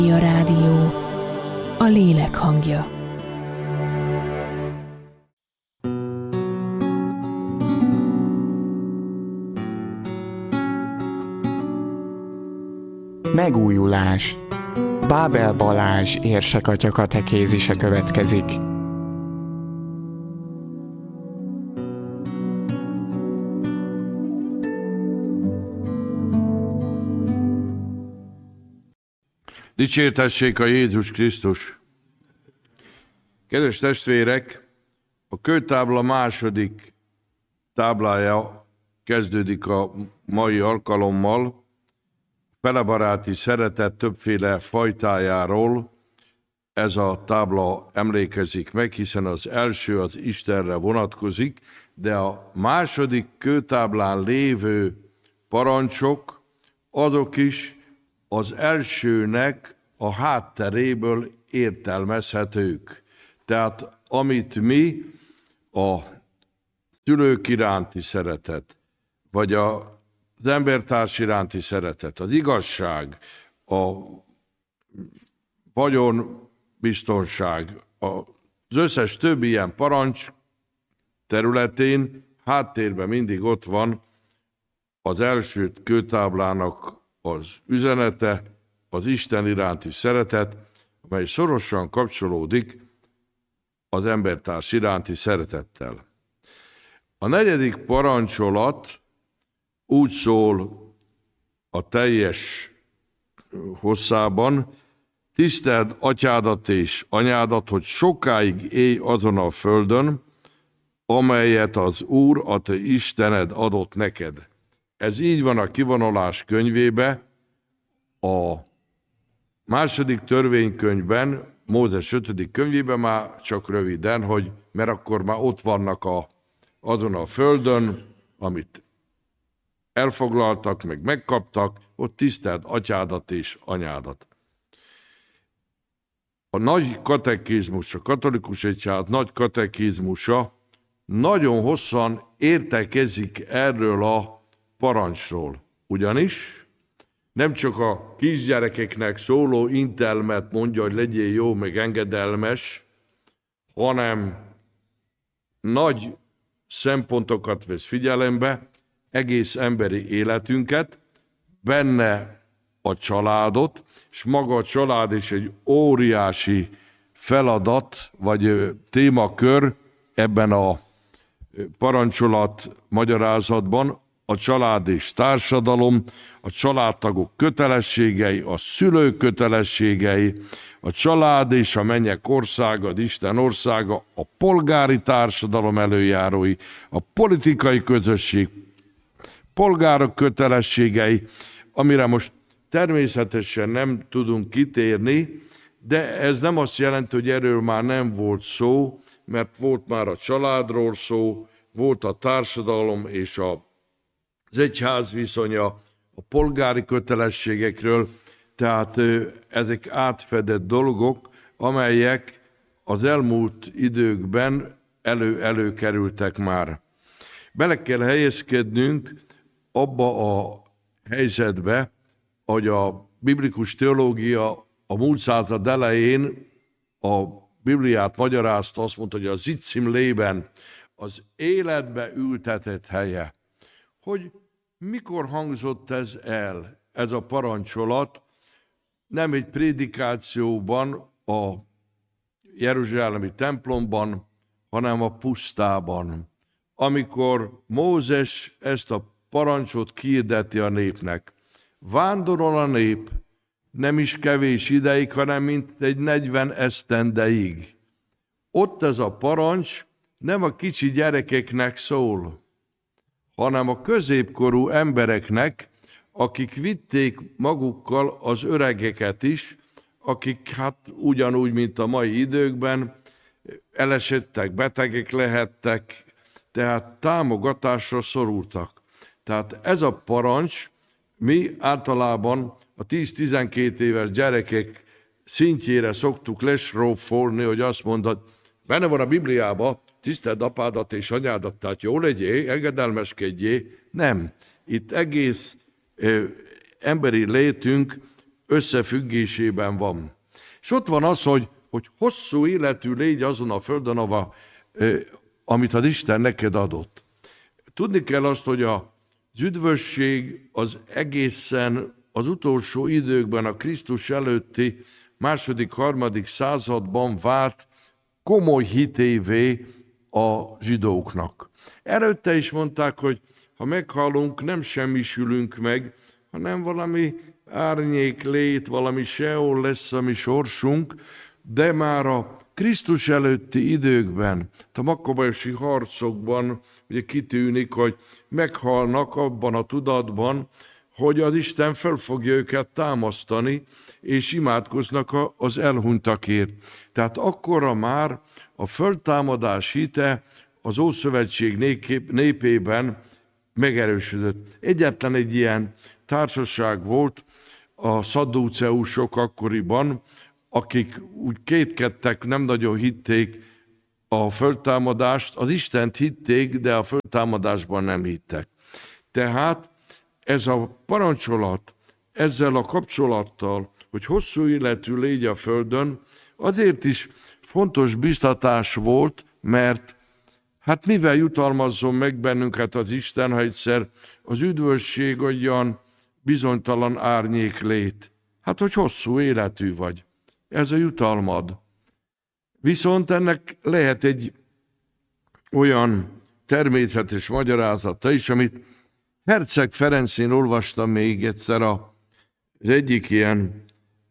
A rádió, a lélek hangja. Megújulás. Bábel Balázs érsekatya katekézise következik. Dicsértessék a Jézus Krisztus! Kedves testvérek, a kőtábla második táblája kezdődik a mai alkalommal. Felebaráti szeretet többféle fajtájáról ez a tábla emlékezik meg, hiszen az első az Istenre vonatkozik, de a második kőtáblán lévő parancsok, azok is az elsőnek a hátteréből értelmezhetők. Tehát amit mi a szülők iránti szeretet, vagy az embertárs iránti szeretet, az igazság, a vagyonbiztonság, az összes többi ilyen parancs területén háttérben mindig ott van az első kőtáblának az üzenete, az Isten iránti szeretet, amely szorosan kapcsolódik az embertárs iránti szeretettel. A negyedik parancsolat úgy szól a teljes hosszában: tiszteld atyádat és anyádat, hogy sokáig élj azon a földön, amelyet az Úr, a te Istened adott neked. Ez így van a kivonulás könyvébe, a második törvénykönyvben, Mózes 5. könyvében már csak röviden, mert akkor már ott vannak azon a földön, amit elfoglaltak, meg megkaptak, ott tiszteld atyádat és anyádat. A nagy katekizmus, a katolikus egyház nagy katekizmusa nagyon hosszan értekezik erről a parancsról. Ugyanis nem csak a kisgyerekeknek szóló intelmet mondja, hogy legyél jó, meg engedelmes, hanem nagy szempontokat vesz figyelembe, egész emberi életünket, benne a családot, és maga a család is egy óriási feladat, vagy témakör ebben a parancsolat magyarázatban, a család és társadalom, a családtagok kötelességei, a szülők kötelességei, a család és a mennyek országa, az Isten országa, a polgári társadalom előjárói, a politikai közösség, polgárok kötelességei, amire most természetesen nem tudunk kitérni, de ez nem azt jelenti, hogy erről már nem volt szó, mert volt már a családról szó, volt a társadalom és az egyház viszonya, a polgári kötelességekről, tehát ezek átfedett dolgok, amelyek az elmúlt időkben előkerültek már. Bele kell helyezkednünk abba a helyzetbe, hogy a biblikus teológia a múlt század elején a Bibliát magyarázta, azt mondta, hogy a Sitz im Leben, az életbe ültetett helye. Hogy mikor hangzott ez el, ez a parancsolat, nem egy prédikációban a jeruzsálemi templomban, hanem a pusztában, amikor Mózes ezt a parancsot kihirdeti a népnek. Vándorol a nép, nem is kevés ideig, hanem mint egy 40 esztendeig. Ott ez a parancs nem a kicsi gyerekeknek szól, hanem a középkorú embereknek, akik vitték magukkal az öregeket is, akik hát ugyanúgy, mint a mai időkben, elesettek, betegek lehettek, tehát támogatásra szorultak. Tehát ez a parancs, mi általában a 10-12 éves gyerekek szintjére szoktuk lesrófolni, hogy azt mondod, benne van a Bibliában, tiszteld apádat és anyádat, tehát jó legyél, engedelmeskedjél. Nem. Itt egész emberi létünk összefüggésében van. És ott van az, hogy hosszú életű légy azon a földön, amit az Isten neked adott. Tudni kell azt, hogy az üdvösség az egészen az utolsó időkben, a Krisztus előtti második-harmadik században vált komoly hitévé a zsidóknak. Előtte is mondták, hogy ha meghalunk, nem semmisülünk meg, hanem valami árnyék lét, valami Seol lesz a mi sorsunk, de már a Krisztus előtti időkben, a makkabeosi harcokban ugye kitűnik, hogy meghalnak abban a tudatban, hogy az Isten fel fogja őket támasztani, és imádkoznak az elhunytakért. Tehát akkora már a földtámadás hite az Ószövetség népében megerősödött. Egyetlen egy ilyen társaság volt, a szadduceusok akkoriban, akik úgy kétkedtek, nem nagyon hitték a földtámadást, az Istent hitték, de a földtámadásban nem hittek. Tehát ez a parancsolat, ezzel a kapcsolattal, hogy hosszú életű légy a földön, azért is fontos biztatás volt, mert hát mivel jutalmazzon meg bennünket az Isten, ha egyszer az üdvösség olyan bizonytalan árnyék lét? Hát, hogy hosszú életű vagy. Ez a jutalmad. Viszont ennek lehet egy olyan természetes magyarázata is, amit Herceg Ferencén olvastam még egyszer az egyik ilyen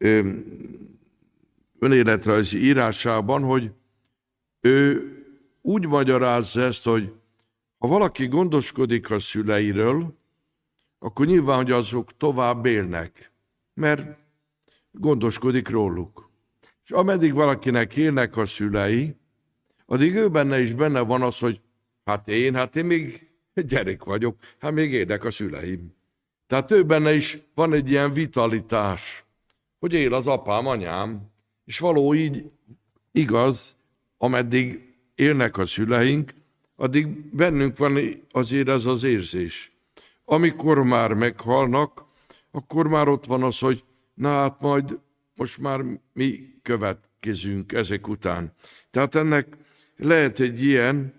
önéletrajzi írásában, hogy ő úgy magyarázza ezt, hogy ha valaki gondoskodik a szüleiről, akkor nyilván, hogy azok tovább élnek, mert gondoskodik róluk. És ameddig valakinek élnek a szülei, addig ő benne is benne van az, hogy hát én még gyerek vagyok, hát még élnek a szüleim. Tehát ő benne is van egy ilyen vitalitás, hogy él az apám, anyám, és való így igaz, ameddig élnek a szüleink, addig bennünk van azért ez az érzés. Amikor már meghalnak, akkor már ott van az, hogy na hát majd most már mi következünk ezek után. Tehát ennek lehet egy ilyen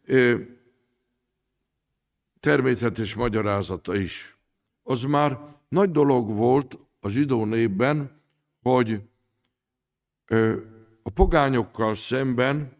természetes magyarázata is. Az már nagy dolog volt a zsidó népben, hogy a pogányokkal szemben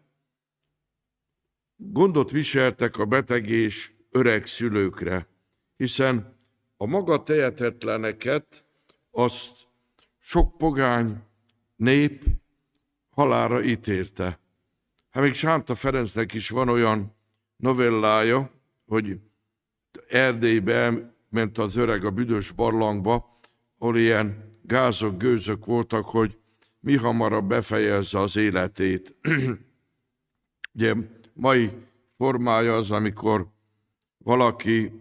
gondot viseltek a beteg és öreg szülőkre, hiszen a maga tehetetleneket azt sok pogány nép halálra ítélte. Hát még Sánta Ferencnek is van olyan novellája, hogy Erdélybe ment az öreg a büdös barlangba, ahol ilyen gázok, gőzök voltak, hogy mi hamarabb befejezze az életét. Ugye mai formája az, amikor valakinek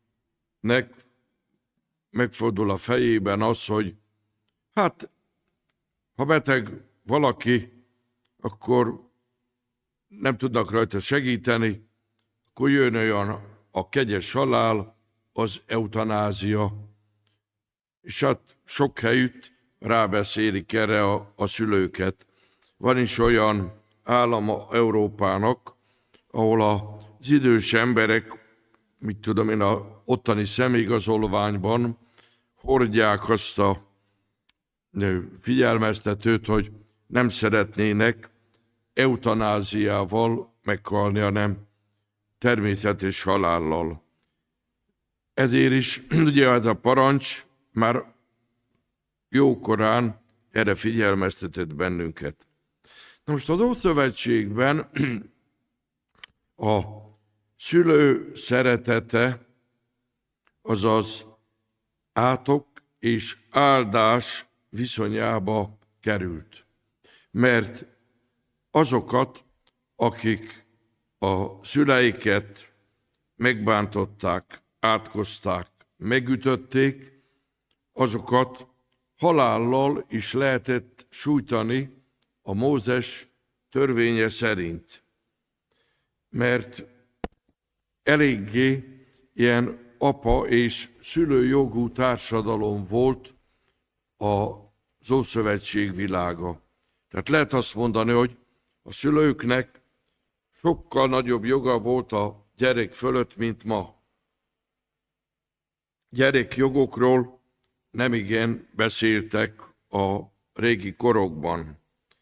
megfordul a fejében az, hogy hát, ha beteg valaki, akkor nem tudnak rajta segíteni, akkor jön olyan a kegyes halál, az eutanázia. És hát sok helyütt rábeszélik erre a szülőket. Van is olyan állama Európának, ahol az idős emberek, mit tudom én, a ottani személyigazolványban hordják azt a figyelmeztetőt, hogy nem szeretnének eutanáziával meghalni, hanem természetes halállal. Ezért is ugye ez a parancs már jókorán erre figyelmeztetett bennünket. Na most az Ószövetségben a szülő szeretete, azaz átok és áldás viszonyába került. Mert azokat, akik a szüleiket megbántották, átkozták, megütötték, azokat halállal is lehetett sújtani a Mózes törvénye szerint. Mert eléggé ilyen apa és szülőjogú társadalom volt az Ószövetség világa. Tehát lehet azt mondani, hogy a szülőknek sokkal nagyobb joga volt a gyerek fölött, mint ma. Gyerekjogokról nemigen beszéltek a régi korokban.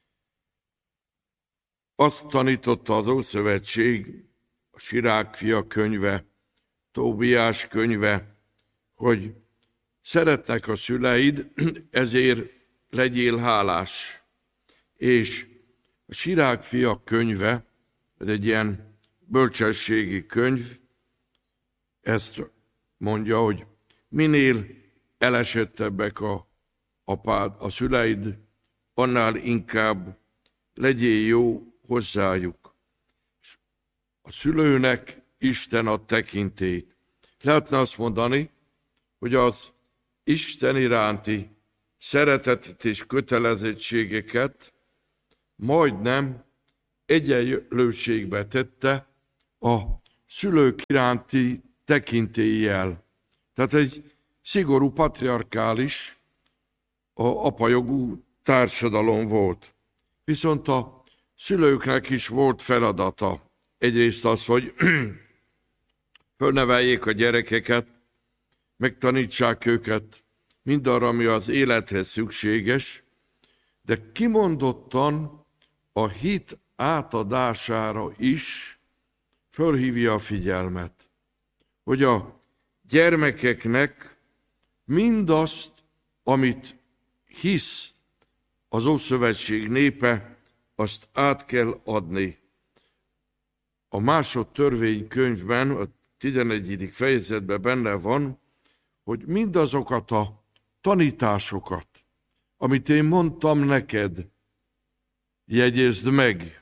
Azt tanította az Ószövetség, a Sirák fia könyve, Tóbiás könyve, hogy szeretnek a szüleid, ezért legyél hálás. És a Sirák fia könyve, ez egy ilyen bölcsességi könyv, ezt mondja, hogy minél elesettebbek a szüleid, annál inkább legyél jó hozzájuk. A szülőnek Isten ad tekintélyt. Lehetne azt mondani, hogy az Isten iránti szeretetet és kötelezettségeket majdnem egyenlőségbe tette a szülők iránti tekintéllyel. Tehát egy szigorú patriarkális, apajogú társadalom volt. Viszont a szülőknek is volt feladata. Egyrészt az, hogy fölneveljék a gyerekeket, megtanítsák őket mindarra, ami az élethez szükséges, de kimondottan a hit átadására is fölhívja a figyelmet, hogy a gyermekeknek mindazt, amit hisz az Ószövetség népe, azt át kell adni. A Másodtörvénykönyvben, a 11. fejezetben benne van, hogy mindazokat a tanításokat, amit én mondtam neked, jegyezd meg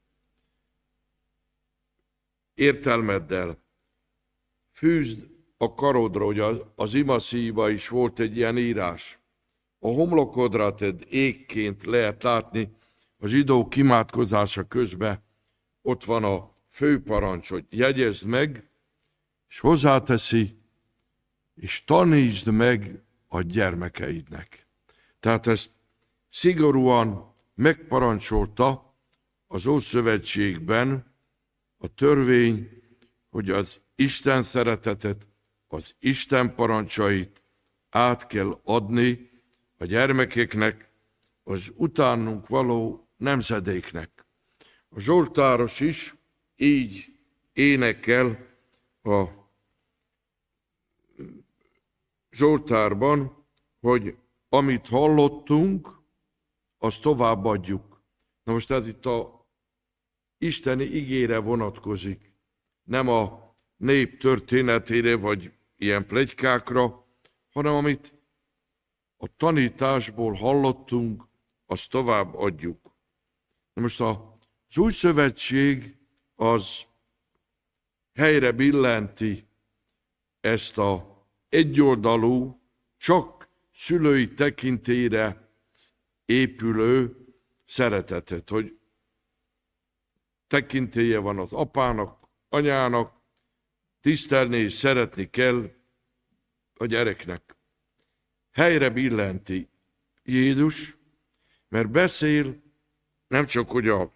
értelmeddel, fűzd a karodra, hogy az imaszíjban is volt egy ilyen írás. A homlokodra tedd égként, lehet látni a zsidók imádkozása közben, ott van a főparancs, hogy jegyezd meg, és hozzáteszi, és tanítsd meg a gyermekeidnek. Tehát ezt szigorúan megparancsolta az Ószövetségben a törvény, hogy az Isten szeretetet, az Isten parancsait át kell adni a gyermekeknek, az utánunk való nemzedéknek. A zsoltáros is így énekel a Zsoltárban, hogy amit hallottunk, azt továbbadjuk. Na most ez itt a isteni igére vonatkozik, nem a nép történetére, vagy ilyen pletykákra, hanem amit a tanításból hallottunk, azt tovább adjuk. Na most az Új Szövetség az helyre billenti ezt a egyoldalú, csak szülői tekintélyre épülő szeretetet, hogy tekintélye van az apának, anyának, tisztelni és szeretni kell a gyereknek. Helyre billenti Jézus, mert beszél nem csak hogy a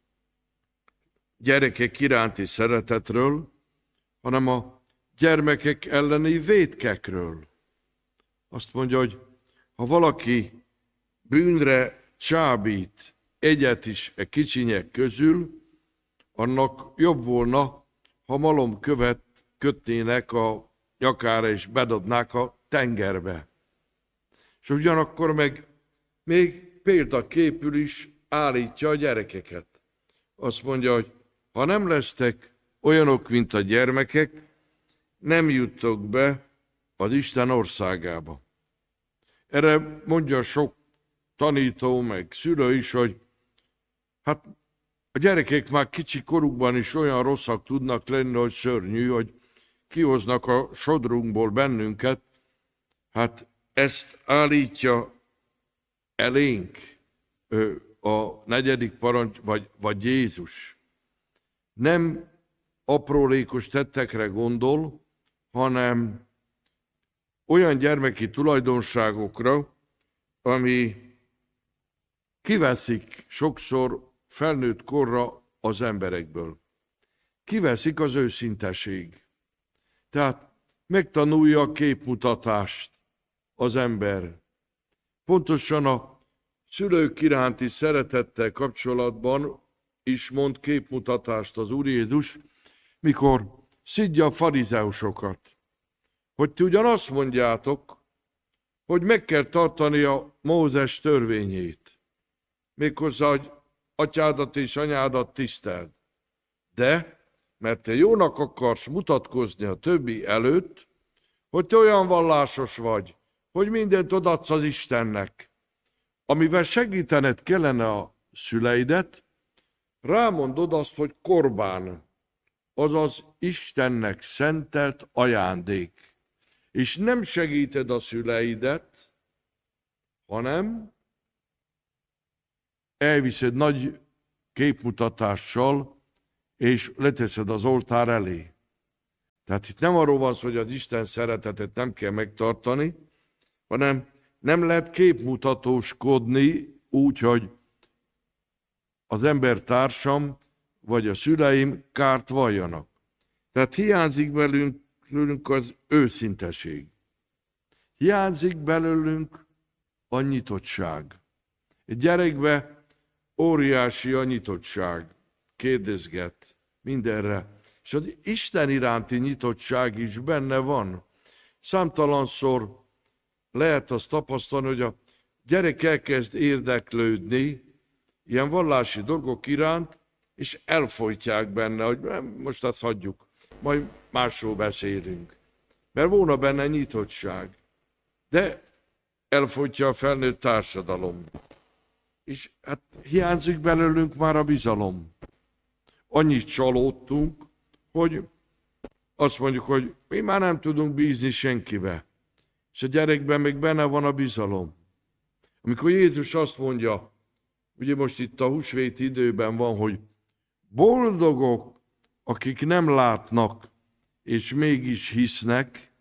gyerekek iránti szeretetről, hanem a gyermekek elleni vétkekről. Azt mondja, hogy ha valaki bűnre csábít egyet is e kicsinyek közül, annak jobb volna, ha malomkövet kötnének a nyakára és bedobnák a tengerbe. És ugyanakkor meg még példaképül is állítja a gyerekeket. Azt mondja, hogy ha nem lesztek olyanok, mint a gyermekek, nem juttok be az Isten országába. Erre mondja sok tanító, meg szülő is, hogy hát a gyerekek már kicsi korukban is olyan rosszak tudnak lenni, hogy szörnyű, hogy kihoznak a sodrunkból bennünket. Hát ezt állítja elénk a 4. parancs, vagy Jézus. Nem aprólékos tettekre gondol, hanem olyan gyermeki tulajdonságokra, ami kiveszik sokszor felnőtt korra az emberekből. Kiveszik az őszinteség. Tehát megtanulja a képmutatást az ember. Pontosan a szülők iránti szeretettel kapcsolatban is mond képmutatást az Úr Jézus, mikor szidja a farizeusokat, hogy ti ugyan azt mondjátok, hogy meg kell tartani a Mózes törvényét, méghozzá, hogy atyádat és anyádat tiszteld. De, mert te jónak akarsz mutatkozni a többi előtt, hogy te olyan vallásos vagy, hogy mindent odaadsz az Istennek, amivel segítened kellene a szüleidet, rámondod azt, hogy korbán, azaz Istennek szentelt ajándék. És nem segíted a szüleidet, hanem elviszed nagy képmutatással, és leteszed az oltár elé. Tehát itt nem arról van szó, hogy az Isten szeretetet nem kell megtartani, hanem nem lehet képmutatóskodni úgy, hogy az embertársam vagy a szüleim kárt valljanak. Tehát hiányzik belőlünk az őszinteség. Hiányzik belőlünk a nyitottság. Egy gyerekbe óriási a nyitottság. Kérdezget mindenre. És az Isten iránti nyitottság is benne van. Számtalanszor lehet azt tapasztalni, hogy a gyerek elkezd érdeklődni ilyen vallási dolgok iránt, és elfojtják benne, hogy most azt hagyjuk, majd másról beszélünk. Mert volna benne nyitottság. De elfojtja a felnőtt társadalom. És hát hiányzik belőlünk már a bizalom. Annyit csalódtunk, hogy azt mondjuk, hogy mi már nem tudunk bízni senkibe. És a gyerekben még benne van a bizalom. Amikor Jézus azt mondja, ugye most itt a húsvét időben van, hogy boldogok, akik nem látnak, és mégis hisznek,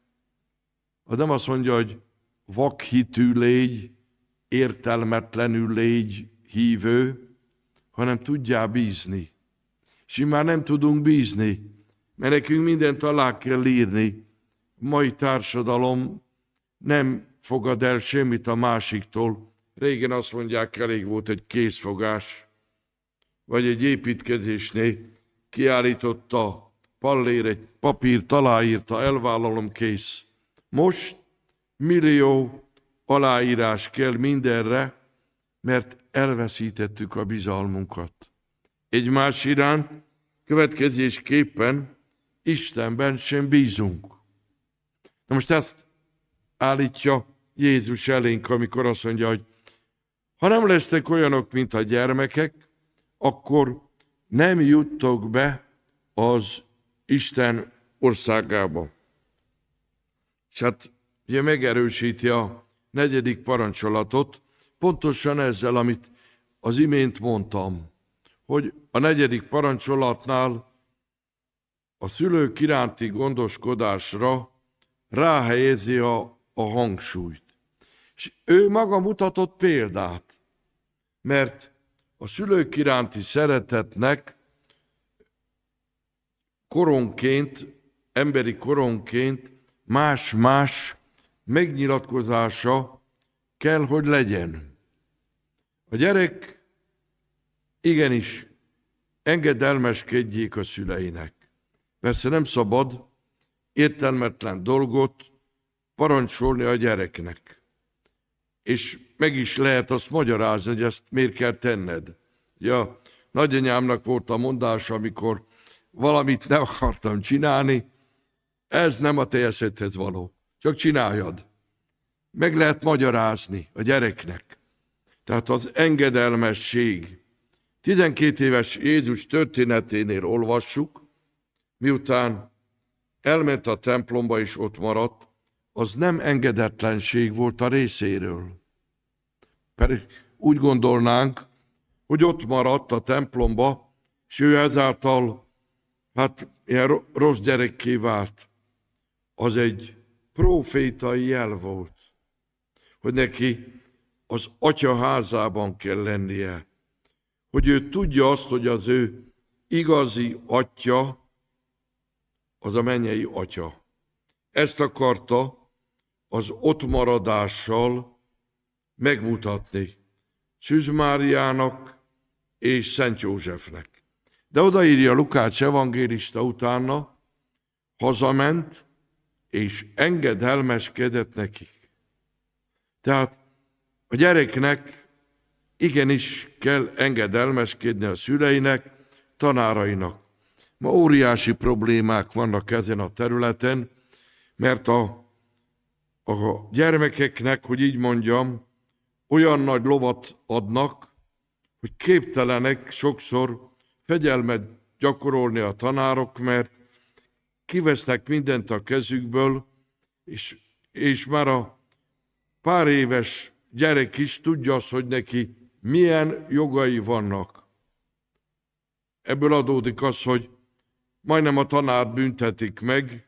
az nem azt mondja, hogy vakhitű légy, értelmetlenül légy hívő, hanem tudjál bízni. És mi már nem tudunk bízni, mert nekünk mindent alá kell írni. A mai társadalom nem fogad el semmit a másiktól. Régen azt mondják, elég volt egy készfogás, vagy egy építkezésnél kiállította pallér egy papírt, aláírta, elvállalom, kész. Most millió aláírás kell mindenre, mert elveszítettük a bizalmunkat. Egymás iránt következésképpen Istenben sem bízunk. Na most ezt állítja Jézus elénk, amikor azt mondja, hogy ha nem lesztek olyanok, mint a gyermekek, akkor nem juttok be az Isten országába. És hát ugye megerősíti a 4. parancsolatot, pontosan ezzel, amit az imént mondtam, hogy a 4. parancsolatnál a szülők iránti gondoskodásra ráhelyezi a hangsúlyt. És ő maga mutatott példát, mert a szülők iránti szeretetnek koronként, emberi koronként más-más megnyilatkozása kell, hogy legyen. A gyerek igenis engedelmeskedjék a szüleinek. Persze nem szabad értelmetlen dolgot parancsolni a gyereknek. És meg is lehet azt magyarázni, hogy ezt miért kell tenned. Ja, nagyanyámnak volt a mondása, amikor valamit nem akartam csinálni, ez nem a te eszedhez való, csak csináljad. Meg lehet magyarázni a gyereknek. Tehát az engedelmesség. 12 éves Jézus történeténél olvassuk, miután elment a templomba és ott maradt, az nem engedetlenség volt a részéről. Pedig úgy gondolnánk, hogy ott maradt a templomba, és ő ezáltal ilyen rossz gyerekké vált. Az egy prófétai jel volt, hogy neki az atya házában kell lennie. Hogy ő tudja azt, hogy az ő igazi atya, az a mennyei atya. Ezt akarta az ottmaradással megmutatni Szűz Máriának és Szent Józsefnek. De odaírja Lukács evangélista utána, hazament, és engedelmeskedett nekik. Tehát a gyereknek igenis kell engedelmeskedni a szüleinek, tanárainak. Ma óriási problémák vannak ezen a területen, mert a gyermekeknek, hogy így mondjam, olyan nagy lovat adnak, hogy képtelenek sokszor fegyelmet gyakorolni a tanárok, mert kivesznek mindent a kezükből, és már a pár éves gyerek is tudja azt, hogy neki milyen jogai vannak. Ebből adódik az, hogy majdnem a tanárt büntetik meg,